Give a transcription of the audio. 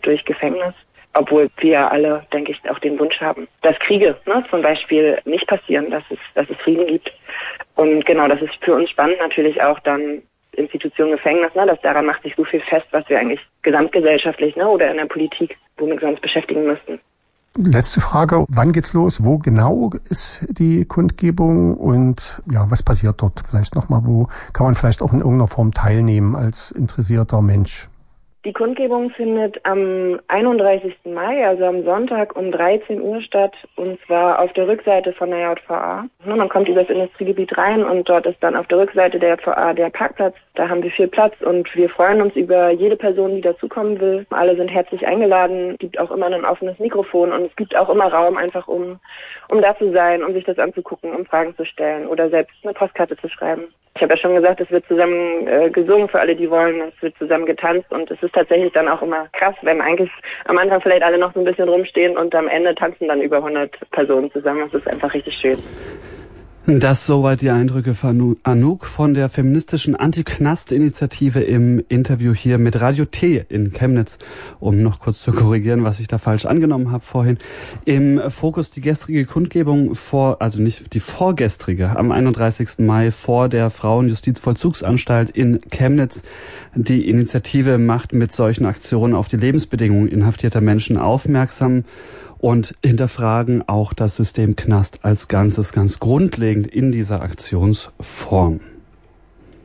durch Gefängnis. Obwohl wir alle, denke ich, auch den Wunsch haben, dass Kriege zum Beispiel nicht passieren, dass es Frieden gibt. Und genau, das ist für uns spannend natürlich auch dann Institution Gefängnis, dass daran macht sich so viel fest, was wir eigentlich gesamtgesellschaftlich oder in der Politik, womit wir uns beschäftigen müssten. Letzte Frage, wann geht's los? Wo genau ist die Kundgebung und was passiert dort? Vielleicht nochmal, wo kann man vielleicht auch in irgendeiner Form teilnehmen als interessierter Mensch? Die Kundgebung findet am 31. Mai, also am Sonntag um 13 Uhr statt, und zwar auf der Rückseite von der JVA. Man kommt über das Industriegebiet rein und dort ist dann auf der Rückseite der JVA der Parkplatz. Da haben wir viel Platz und wir freuen uns über jede Person, die dazukommen will. Alle sind herzlich eingeladen. Es gibt auch immer ein offenes Mikrofon und es gibt auch immer Raum, einfach um da zu sein, um sich das anzugucken, um Fragen zu stellen oder selbst eine Postkarte zu schreiben. Ich habe ja schon gesagt, es wird zusammen gesungen für alle, die wollen. Es wird zusammen getanzt und es ist tatsächlich dann auch immer krass, wenn eigentlich am Anfang vielleicht alle noch so ein bisschen rumstehen und am Ende tanzen dann über 100 Personen zusammen. Das ist einfach richtig schön. Das soweit die Eindrücke von Anouk von der feministischen Anti-Knast-Initiative im Interview hier mit Radio T in Chemnitz, um noch kurz zu korrigieren, was ich da falsch angenommen habe vorhin. Im Fokus die gestrige Kundgebung also nicht die vorgestrige, am 31. Mai vor der Frauenjustizvollzugsanstalt in Chemnitz. Die Initiative macht mit solchen Aktionen auf die Lebensbedingungen inhaftierter Menschen aufmerksam und hinterfragen auch das System Knast als Ganzes ganz grundlegend in dieser Aktionsform.